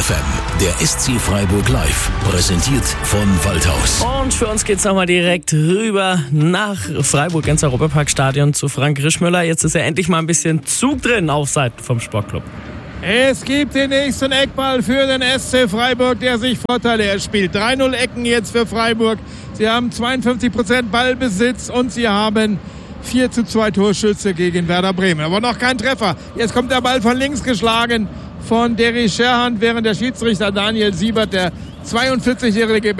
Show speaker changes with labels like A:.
A: FM, der SC Freiburg live, präsentiert von Waldhaus.
B: Und für uns geht's nochmal direkt rüber nach Freiburg ins Europaparkstadion zu Frank Rischmüller. Jetzt ist ja endlich mal ein bisschen Zug drin auf Seiten vom Sportclub.
C: Es gibt den nächsten Eckball für den SC Freiburg, der sich Vorteile erspielt. 3-0 Ecken jetzt für Freiburg. Sie haben 52% Ballbesitz und sie haben 4:2 Torschüsse gegen Werder Bremen. Aber noch kein Treffer. Jetzt kommt der Ball von links geschlagen von Derry Scherhand, während der Schiedsrichter Daniel Siebert, der 42-jährige